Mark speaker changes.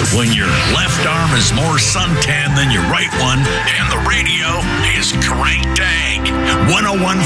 Speaker 1: when your left arm is more suntan than your right one, and the radio is cranked dang. 101